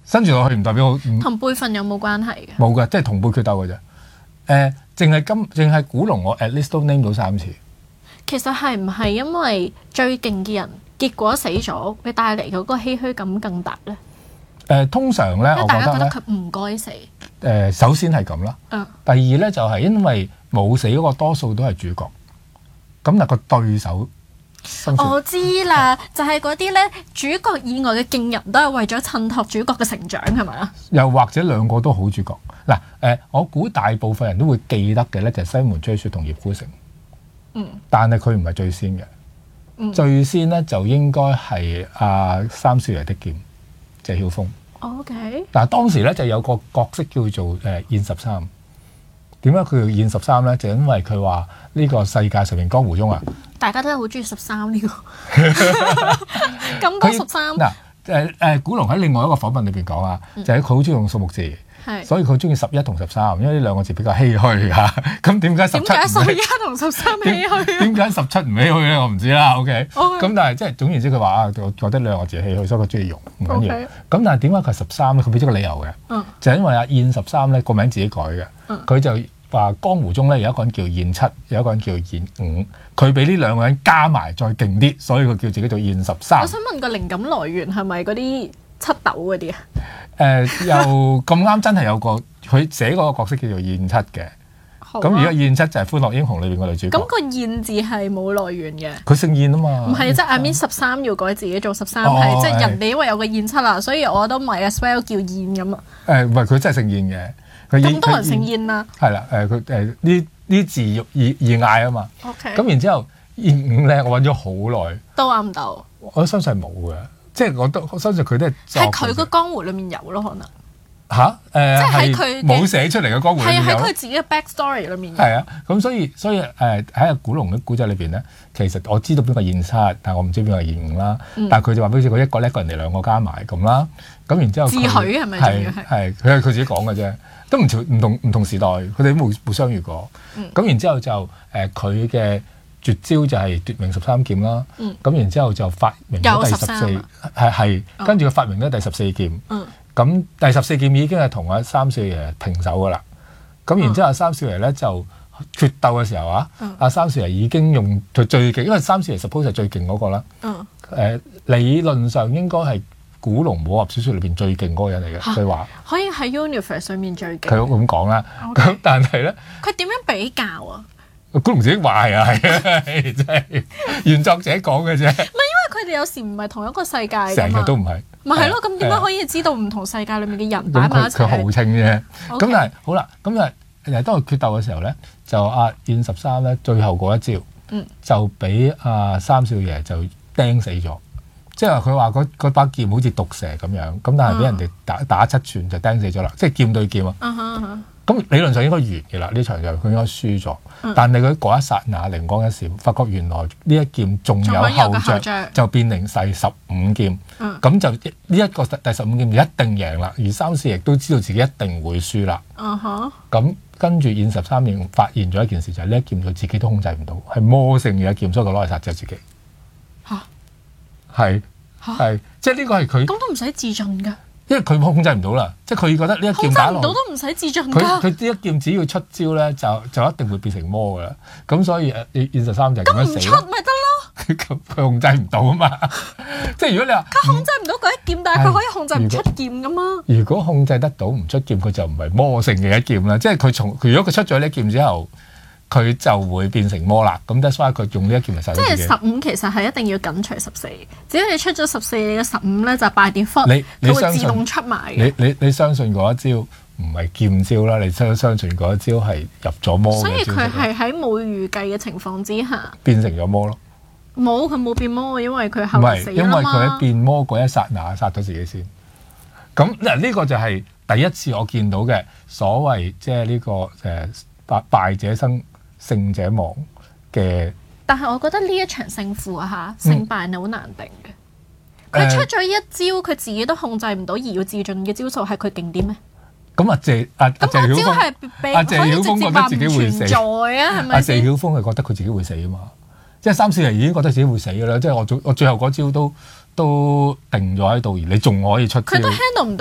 生存落去唔代表同輩份有冇關係嘅？ 冇嘅，即係同輩決鬥嘅啫。淨係古龍，我 at least 都 name 到3次。 其實係唔係因為最勁嘅人結果死咗，佢帶嚟嗰個唏噓感更大咧？ 通常咧，我大家覺得覺得佢唔該死。 首先係咁啦。第二咧就係因為冇死嗰個多數都係主角，咁但個對手生存。 我知啦，就係嗰啲咧主角以外嘅勁人都係為咗襯托主角嘅成長，係咪啊？ 又或者兩個都好主角嗱。我估大部分人都會記得嘅咧就係西門追雪同葉孤城。但係佢唔係最先嘅。最先咧就應該係三少爺的劍，謝曉峰。 OK。 但係當時咧就有個角色叫做燕13。點解佢叫燕13咧？就因為佢話呢個世界上面江湖中啊，大家都係好中意13呢個咁多13 嗱。古龍喺另外一個訪問裏邊講啊，就係佢好中意用數目字。所以佢中意11同13，因為呢兩個字比較唏噓嚇。咁點解17？點解 11同13唏噓？ 點解17唔唏噓咧？我唔知啦。OK。咁但係即係總言之，佢話我覺得兩個字唏噓，所以佢中意用，唔緊要。咁但係點解佢係13咧？佢俾咗個理由嘅。就係因為燕13咧個名自己改嘅。佢就話江湖中咧有一個人叫燕7，有一個人叫燕5。佢俾呢兩個人加埋再勁啲，所以佢叫自己做燕13。 我想問個靈感來源係咪嗰啲七斗嗰啲啊？ 又咁啱真係有個佢寫嗰個角色叫做燕7嘅。咁而家燕7就係《歡樂英雄》裏邊個女主角。咁個燕字係冇來源嘅。佢姓燕啊嘛。 唔係，即係I mean 13要改自己做13，係即係人哋因為有個燕7啊，所以我都咪 as well 叫燕咁啊。 唔係佢真係姓燕嘅。 咁多人姓燕啊？ 係啦，佢呢字易嗌啊嘛。 OK。 咁然之後燕5咧，我揾咗好耐。 都揾唔到。 我相信係冇嘅，即係我相信佢都係。 喺佢個江湖裏面有咯，可能。 即係喺佢冇寫出嚟嘅江湖裏面有。 係喺佢自己嘅 backstory 裏面有。 係啊，咁所以喺古龍嘅古仔裏邊咧，其實我知道邊個燕7，但係我唔知邊個燕5啦。但係佢就話好似佢一個叻過人哋兩個加埋咁啦。咁然之後自許係咪？ 係佢自己講嘅啫，都唔同時代，佢哋都冇相遇過。咁然之後就佢嘅絕招就係奪命13劍啦。咁然之後就發明咗第14，係跟住佢發明咗第14劍。咁第14劍已經係同阿三少爺平手噶啦。咁然之後三少爺咧就決鬥嘅時候阿三少爺已經用佢最勁，因為三少爺 suppose 係最勁嗰個啦。理論上應該係古龍武俠小說裏邊最勁嗰個人嚟嘅，所以話可以喺 universe 上面最勁。 佢咁講啦。咁但係咧， 佢點樣比較啊？ 古龍自己話係啊，真係原作者講嘅啫。唔係因為佢哋有時唔係同一個世界㗎嘛。 成日都唔係。 咪係咯，咁點解可以知道唔同世界裏面嘅人擺埋一齊？ 佢號稱啫。咁但係好啦，咁當佢決鬥嘅時候咧，就阿燕13咧最後嗰一招，就俾三少爺就釘死咗。即係佢話嗰把劍好似毒蛇咁樣，咁但係俾人哋打7寸就釘死咗啦，即係劍對劍啊。咁理論上應該完嘅啦，呢場就佢應該輸咗。但係佢嗰一剎那靈光一閃，發覺原來呢一劍仲有後著，就變成第15劍。咁就呢一個第15劍就一定贏啦。而三少爺都知道自己一定會輸啦。咁跟住燕13亦發現咗一件事，就係呢一劍佢自己都控制唔到，係魔性嘅一劍，所以佢攞嚟殺咗自己。係即係呢個係佢。咁都唔使自盡㗎。 因為佢控制唔到啦，即係佢覺得呢一劍打落， 控制唔到都唔使自盡㗎。 佢呢一劍只要出招咧，就一定會變成魔㗎啦。咁所以燕13就係咁樣死。咁唔出咪得咯？ 佢控制唔到啊嘛。即係如果你話佢控制唔到嗰一劍，但係佢可以控制唔出劍㗎嘛。 如果控制得到唔出劍，佢就唔係魔性嘅一劍啦。即係如果佢出咗呢一劍之後，佢就會變成魔啦。咁所以佢用呢一劍嚟殺自己。即係 15其實係一定要緊隨14，只要你出咗14，你嘅15咧就敗跌忽，佢會自動出埋嘅。 你相信嗰一招唔係劍招啦，你相信嗰一招係入咗魔嘅。 所以佢係喺冇預計嘅情況之下變成咗魔咯。 佢冇變魔，因為佢後死啦嘛。 因為佢喺變魔嗰一剎那殺咗自己先。咁呢個就係第一次我見到嘅所謂即係呢個敗者生勝者亡嘅。 但係我覺得呢一場勝負勝敗係好難定嘅。佢出咗一招，佢自己都控制唔到而要自盡嘅招數，係佢勁啲咩？ 咁謝曉峰覺得自己會死啊？係咪？ 謝曉峰係覺得佢自己會死啊嘛。即係三少爺已經覺得自己會死㗎啦。即係我最後嗰招都定咗喺度，而你仲可以出招。 佢都 handle 唔到。